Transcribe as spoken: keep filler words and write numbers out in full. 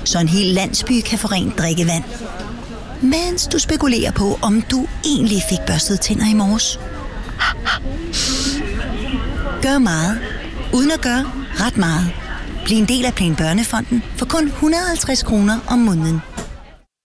så en hel landsby kan få rent drikkevand. Mens du spekulerer på, om du egentlig fik børstet tænder i morges. Gør meget, uden at gøre ret meget. Bliv en del af Plan Børnefonden for kun et hundrede og halvtreds kroner om måneden.